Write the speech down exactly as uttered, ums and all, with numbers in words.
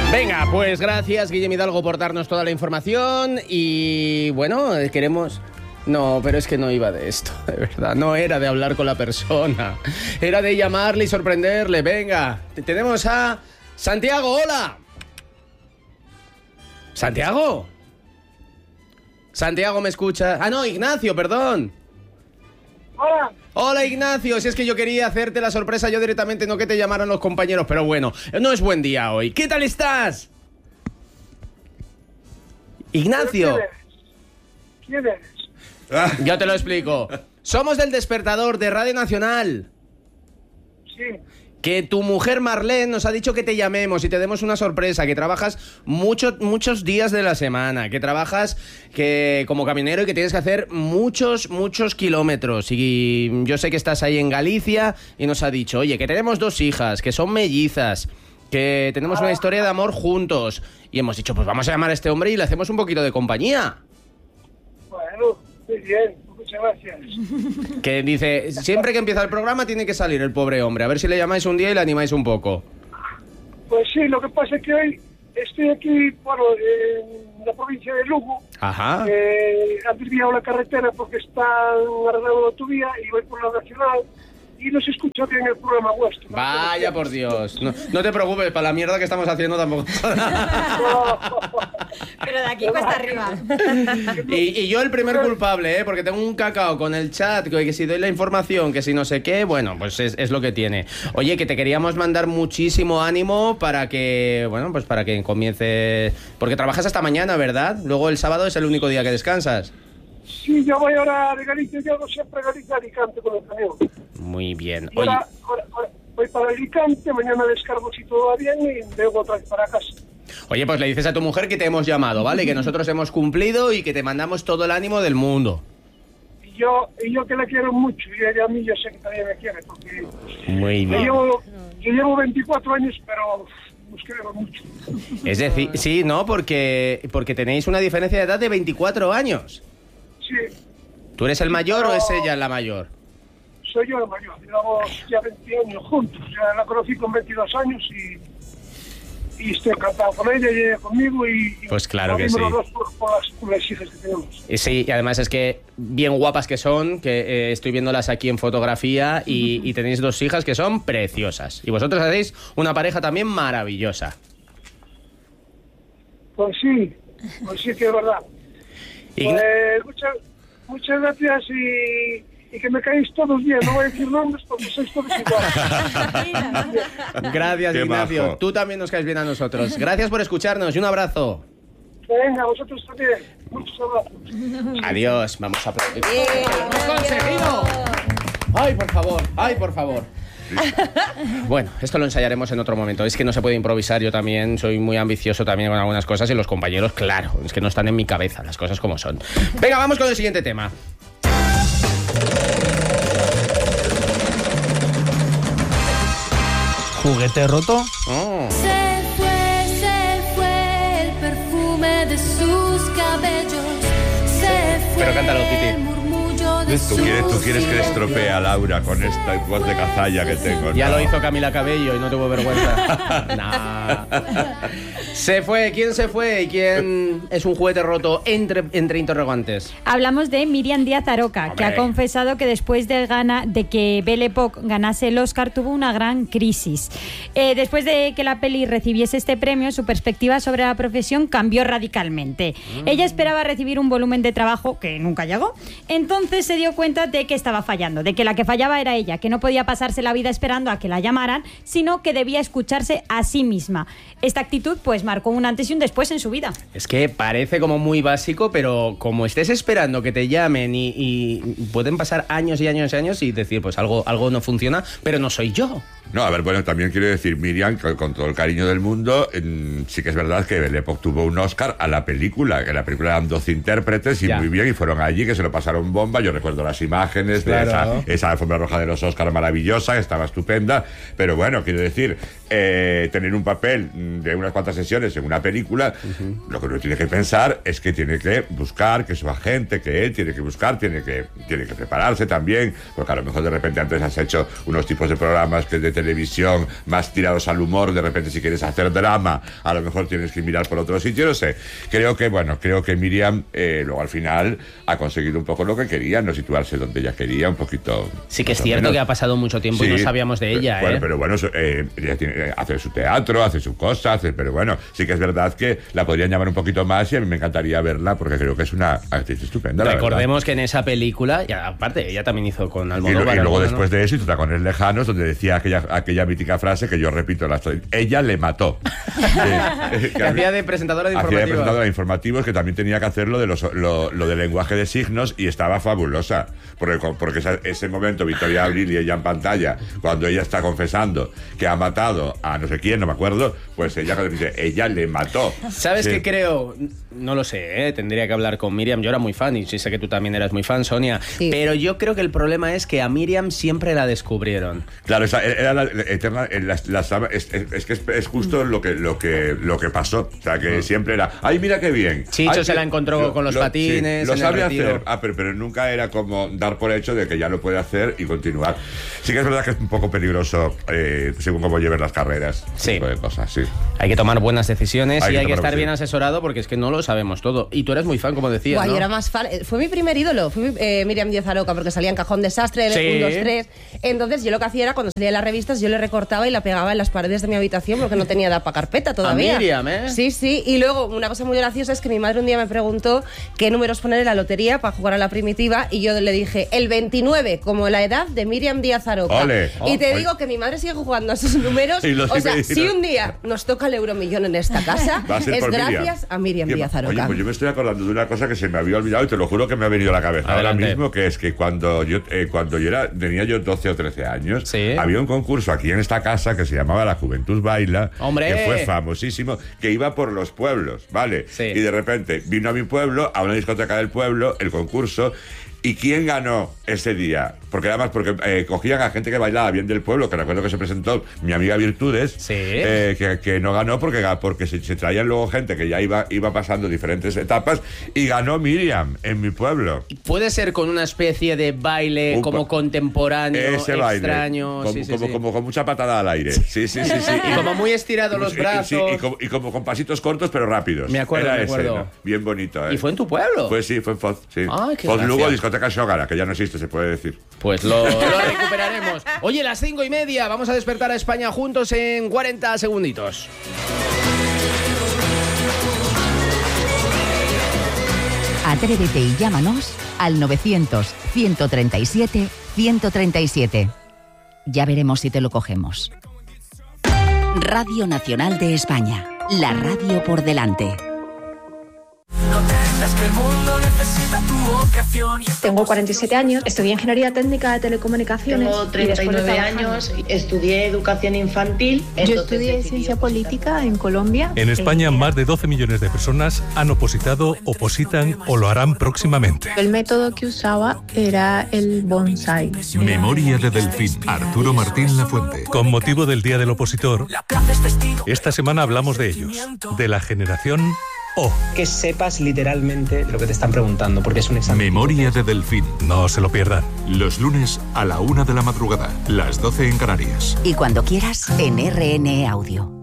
Venga, pues gracias, Guillem Hidalgo, por darnos toda la información. Y bueno, queremos... No, pero es que no iba de esto, de verdad. No era de hablar con la persona. Era de llamarle y sorprenderle. Venga, tenemos a Santiago. ¡Hola! ¿Santiago? ¿Santiago me escucha? Ah, no, Ignacio, perdón. Hola. Hola, Ignacio. Si es que yo quería hacerte la sorpresa yo directamente, no que te llamaran los compañeros. Pero bueno, no es buen día hoy. ¿Qué tal estás? Ignacio. ¿Quién eres? Yo te lo explico. Somos del Despertador de Radio Nacional. Sí. Que tu mujer Marlene nos ha dicho que te llamemos y te demos una sorpresa, que trabajas mucho, muchos días de la semana, que trabajas que como camionero y que tienes que hacer muchos, muchos kilómetros. Y yo sé que estás ahí en Galicia y nos ha dicho, oye, que tenemos dos hijas, que son mellizas, que tenemos una historia de amor juntos. Y hemos dicho, pues vamos a llamar a este hombre y le hacemos un poquito de compañía. Bueno, muy bien. Muchas gracias. Que dice, siempre que empieza el programa tiene que salir el pobre hombre. A ver si le llamáis un día y le animáis un poco. Pues sí, lo que pasa es que hoy estoy aquí, bueno, en la provincia de Lugo. Ajá. Eh, han desviado la carretera porque están arreglando la autovía y voy por la nacional y no se escucha bien el programa vuestro. Vaya por Dios. No, no te preocupes, para la mierda que estamos haciendo tampoco. Pero de aquí cuesta arriba. Y, y yo el primer culpable, ¿eh? Porque tengo un cacao con el chat, que, que si doy la información, que si no sé qué, bueno, pues es, es lo que tiene. Oye, que te queríamos mandar muchísimo ánimo para que, bueno, pues para que comience... Porque trabajas hasta mañana, ¿verdad? Luego el sábado es el único día que descansas. Sí, yo voy ahora de Galicia, yo hago siempre Galicia Alicante con el camión. Muy bien. Y ahora, ahora, ahora voy para Alicante, mañana descargo si todo va bien y luego otra vez para casa. Oye, pues le dices a tu mujer que te hemos llamado, ¿vale? Que nosotros hemos cumplido y que te mandamos todo el ánimo del mundo. Y yo, y yo que la quiero mucho, y ella a mí yo sé que también me quiere, porque... Muy bien. Yo llevo, yo llevo veinticuatro años, pero nos queremos mucho. Es decir, sí, ¿no? Porque, porque tenéis una diferencia de edad de veinticuatro años. Sí. ¿Tú eres el mayor no, o es ella la mayor? Soy yo el mayor, llevamos ya veinte años juntos. Ya la conocí con veintidós años y, y estoy encantado con ella y ella conmigo. Y, pues claro que sí. Los dos por, por, las, por las hijas que tenemos. Y sí, y además es que bien guapas que son, que eh, estoy viéndolas aquí en fotografía y, y tenéis dos hijas que son preciosas. Y vosotros hacéis una pareja también maravillosa. Pues sí, pues sí que es verdad. Ign- Pues muchas, muchas gracias y, y que me caéis todos bien. No voy a decir nombres porque sois todos iguales. Gracias, Qué Ignacio. majo. Tú también nos caes bien a nosotros. Gracias por escucharnos y un abrazo. Venga, vosotros también. Muchos abrazos. Adiós. Vamos a aplaudir. ¡Hemos conseguido! ¡Ay, por favor! ¡Ay, por favor! Bueno, esto lo ensayaremos en otro momento. Es que no se puede improvisar. Yo también soy muy ambicioso también con algunas cosas y los compañeros, claro, es que no están en mi cabeza las cosas como son. Venga, vamos con el siguiente tema. ¿Juguete roto? Oh. Se fue, se fue el perfume de sus cabellos. Se fue Pero cántalo, Titi. el murmullo de Tú quieres, tú sus quieres que le estropee a Laura con esta voz de cazalla que tengo. Ya ¿no? lo hizo Camila Cabello y no tuvo vergüenza. Nah. Se fue. ¿Quién se fue? ¿Y quién es un juguete roto? Entre, entre interrogantes. Hablamos de Miriam Díaz Aroca, Hombre. que ha confesado que después de, gana, de que Belle Époque ganase el Oscar tuvo una gran crisis. Eh, después de que la peli recibiese este premio, su perspectiva sobre la profesión cambió radicalmente. Mm. Ella esperaba recibir un volumen de trabajo que nunca llegó. Entonces se dio cuenta de que estaba fallando, de que la que fallaba era ella, que no podía pasarse la vida esperando a que la llamaran, sino que debía escucharse a sí misma. Esta actitud pues marcó un antes y un después en su vida. Es que parece como muy básico, pero como estés esperando que te llamen y, y pueden pasar años y años y años y decir, pues algo, algo no funciona, pero no soy yo. No, a ver, bueno, también quiero decir, Miriam, que con todo el cariño del mundo, en, sí que es verdad que Belle Époque tuvo un Oscar a la película, que en la película eran doce intérpretes y Ya. muy bien, y fueron allí, que se lo pasaron bomba. Yo recuerdo las imágenes de Claro. esa, esa alfombra roja de los Oscars maravillosa, que estaba estupenda, pero bueno, quiero decir, eh, tener un papel de unas cuantas sesiones en una película, uh-huh. Lo que uno tiene que pensar es que tiene que buscar, que su agente, que él tiene que buscar, tiene que, tiene que prepararse también, porque a lo mejor de repente antes has hecho unos tipos de programas que de televisión más tirados al humor, de repente si quieres hacer drama, a lo mejor tienes que mirar por otro sitio, no sé. Creo que, bueno, creo que Míriam eh, luego al final ha conseguido un poco lo que quería, no situarse donde ella quería, un poquito... Sí que es cierto que ha pasado mucho tiempo sí, y no sabíamos de ella, bueno, ¿eh? Pero bueno, eh, ella tiene, hace su teatro, hace su cosa, hace, pero bueno, sí que es verdad que la podrían llamar un poquito más y a mí me encantaría verla porque creo que es una actriz estupenda. Recordemos que en esa película, y aparte, ella también hizo con Almodóvar. Y, y luego ¿no? después de eso hizo Tacones Lejanos, donde decía aquella, aquella mítica frase que yo repito, la, ella le mató. eh, que hacía de presentadora de informativos. Hacía de presentadora de informativos, que también tenía que hacerlo de los, lo, lo del lenguaje de signos y estaba fabulosa. Porque, porque esa, ese momento, Victoria Abril y ella en pantalla, cuando ella está confesando que ha matado a no sé quién, no me acuerdo, pues ella dice, ella le mató. ¿Sabes sí. qué creo? No lo sé, ¿eh? Tendría que hablar con Míriam. Yo era muy fan y sí sé que tú también eras muy fan, Sonia. Sí. Pero yo creo que el problema es que a Míriam siempre la descubrieron. Claro, esa era la eterna... La, la, la, es, es que es, es justo lo que, lo, que, lo que pasó. O sea, que siempre era, ¡ay, mira qué bien! Chicho ay, se la encontró lo, con los lo, patines. Sí, lo sabe hacer. Ah, pero, pero nunca era como dar por hecho de que ya lo puede hacer y continuar. Sí que es verdad que es un poco peligroso eh, según cómo lleves las carreras. Sí. Tipo de cosas, sí. Hay que tomar buenas decisiones hay y que hay que estar sí. bien asesorado porque es que no lo sabemos todo. Y tú eres muy fan, como decías, Guay, ¿no? Yo era más fan. Fue mi primer ídolo. Fue mi, eh, Míriam Díaz Aroca, porque salía en Cajón Desastre, sí. uno, dos, tres. Entonces yo lo que hacía era, cuando salía en las revistas, yo le recortaba y la pegaba en las paredes de mi habitación porque no tenía edad para carpeta todavía. A Míriam, ¿eh? Sí, sí. Y luego, una cosa muy graciosa es que mi madre un día me preguntó qué números poner en la lotería para jugar a la primitiva y yo le dije, el veintinueve, como la edad de Míriam Díaz Aroca. Ole. Y te oh, digo oye. que mi madre sigue jugando a esos números. O sea, si un día nos toca el euromillón en esta casa, es gracias Miriam. a Míriam Díaz Aroca. Oye, pues yo me estoy acordando de una cosa que se me había olvidado y te lo juro que me ha venido a la cabeza Adelante. ahora mismo, que es que cuando yo eh, cuando yo era tenía yo doce o trece años, sí. había un concurso aquí en esta casa que se llamaba La Juventud Baila, ¡hombre! Que fue famosísimo, que iba por los pueblos, ¿vale? Sí. Y de repente vino a mi pueblo, a una discoteca del pueblo, el concurso. ¿Y quién ganó ese día? Porque además, porque eh, cogían a gente que bailaba bien del pueblo, que recuerdo que se presentó mi amiga Virtudes, sí. eh, que, que no ganó porque, porque se, se traían luego gente que ya iba, iba pasando diferentes etapas, y ganó Míriam en mi pueblo. Puede ser con una especie de baile Un, como contemporáneo, ese baile, extraño. como, sí, sí, como, sí. como con mucha patada al aire. Sí, sí, sí. sí, sí. Y como muy estirados los y, brazos. Sí, y, como, y como con pasitos cortos pero rápidos. Me acuerdo, Era me acuerdo. Ese, ¿no? Bien bonito, ¿eh? ¿Y fue en tu pueblo? Pues sí, fue en Foz, sí. Ay, qué Foz gracia. Lugo, discoteca Xógara, que ya no existe, se puede decir. Pues lo, lo recuperaremos. Oye, las cinco y media, vamos a despertar a España juntos en cuarenta segunditos. Atrévete y llámanos al novecientos, ciento treinta y siete, ciento treinta y siete. Ya veremos si te lo cogemos. Radio Nacional de España. La radio por delante. Tengo cuarenta y siete años, estudié Ingeniería Técnica de Telecomunicaciones. Tengo treinta y nueve años, estudié Educación Infantil. Yo estudié Ciencia Política en Colombia. En España, más de doce millones de personas han opositado, opositan o lo harán próximamente. El método que usaba era el bonsai. Memoria de Delfín, Arturo Martín Lafuente. Con motivo del Día del Opositor, esta semana hablamos de ellos, de la generación O. Que sepas literalmente lo que te están preguntando, porque es un examen. Memoria de Delfín. No se lo pierdan. Los lunes a la una de la madrugada, las doce en Canarias. Y cuando quieras, en R N E Audio.